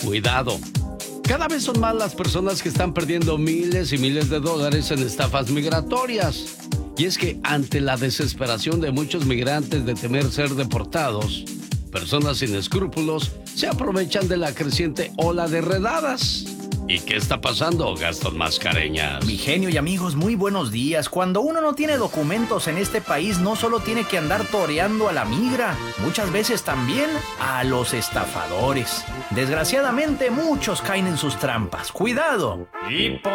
Cuidado. Cada vez son más las personas que están perdiendo miles y miles de dólares en estafas migratorias. Y es que ante la desesperación de muchos migrantes de temer ser deportados, personas sin escrúpulos se aprovechan de la creciente ola de redadas. ¿Y qué está pasando, Gastón Mascareñas? Mi genio y amigos, muy buenos días. Cuando uno no tiene documentos en este país, no solo tiene que andar toreando a la migra, muchas veces también a los estafadores. Desgraciadamente, muchos caen en sus trampas. ¡Cuidado!